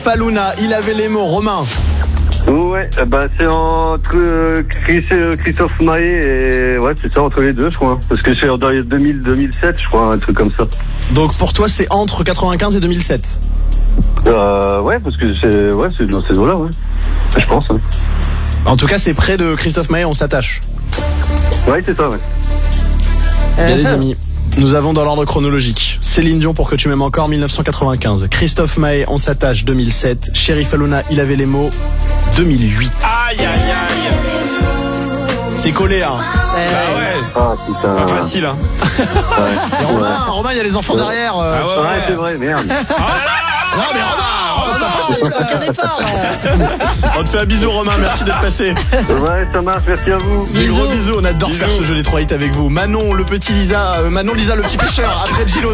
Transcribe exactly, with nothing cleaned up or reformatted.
Faluna, il avait les mots. Romain. Ouais, bah c'est entre euh, Chris, euh, Christophe Maé et ouais, c'est ça, entre les deux, je crois. Parce que c'est dans les deux mille deux mille sept, je crois, un truc comme ça. Donc pour toi, c'est entre quatre-vingt-quinze et deux mille sept. Euh, ouais, parce que c'est ouais, c'est dans ces eaux-là, ouais. Je pense. Hein. En tout cas, c'est près de Christophe Maé, on s'attache. Ouais, c'est ça, ouais. Bien les amis, nous avons dans l'ordre chronologique Céline Dion pour que tu m'aimes encore mille neuf cent quatre-vingt-quinze, Christophe Maé on s'attache deux mille sept, Chéri Faluna il avait les mots deux mille huit. Aïe aïe aïe. C'est collé hein. Ah ouais. Ah putain. Pas facile hein. Et Romain, Romain il y a les enfants derrière. euh. Ah ouais, Ouais, ouais. c'est vrai, merde. Non mais Romain, Romain, Aucun effort. on te fait un bisou Romain, merci d'être passé. Ouais, ça marche, merci à vous. Des gros bisous, on adore Bisous. faire ce jeu des trois hits avec vous. Manon le petit Lisa, euh, Manon Lisa le petit pêcheur après Gilles.